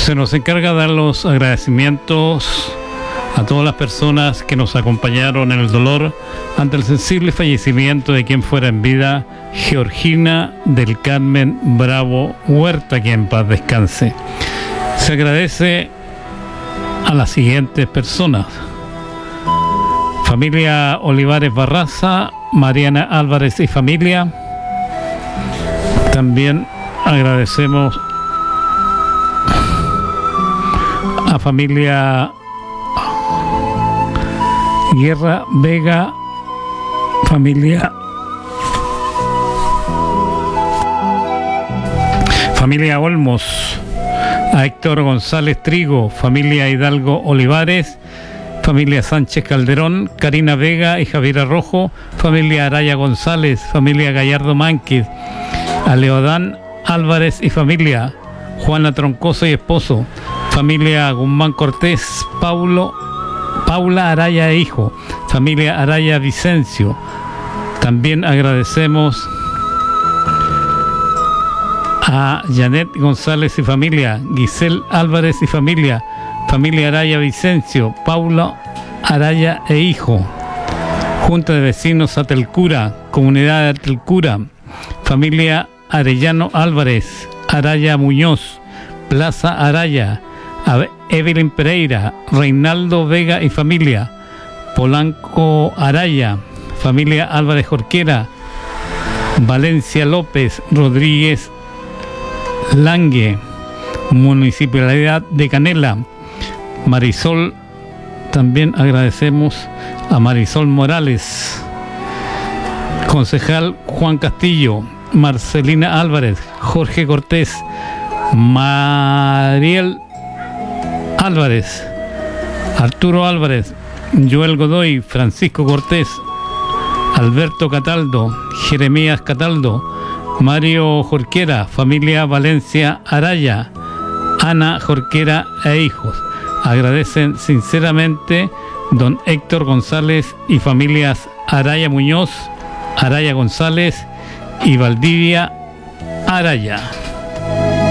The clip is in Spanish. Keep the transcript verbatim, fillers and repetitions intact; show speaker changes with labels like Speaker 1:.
Speaker 1: Se nos encarga dar los agradecimientos a todas las personas que nos acompañaron en el dolor ante el sensible fallecimiento de quien fuera en vida, Georgina del Carmen Bravo Huerta, que en paz descanse. Se agradece a las siguientes personas: familia Olivares Barraza, Mariana Álvarez y familia. También agradecemos a familia Guerra Vega, familia familia Olmos, a Héctor González Trigo, familia Hidalgo Olivares, familia Sánchez Calderón, Karina Vega y Javier Arrojo, familia Araya González, familia Gallardo Mánquez, a Leodán Álvarez y familia, Juana Troncoso y esposo, familia Guzmán Cortés, Paulo, Paula Araya e hijo, familia Araya Vicencio. También agradecemos a Janet González y familia, Giselle Álvarez y familia, familia Araya Vicencio, Paula Araya e hijo, Junta de Vecinos Atelcura, Comunidad de Atelcura, familia Arellano Álvarez, Araya Muñoz, Plaza Araya, Evelyn Pereira, Reinaldo Vega y familia, Polanco Araya, familia Álvarez Jorquera, Valencia López, Rodríguez Langue, Municipalidad de Canela, Marisol. También agradecemos a Marisol Morales, concejal Juan Castillo, Marcelina Álvarez, Jorge Cortés, Mariel Álvarez, Arturo Álvarez, Joel Godoy, Francisco Cortés, Alberto Cataldo, Jeremías Cataldo, Mario Jorquera, familia Valencia Araya, Ana Jorquera e hijos. Agradecen sinceramente don Héctor González y familias Araya Muñoz, Araya González y Valdivia Araya.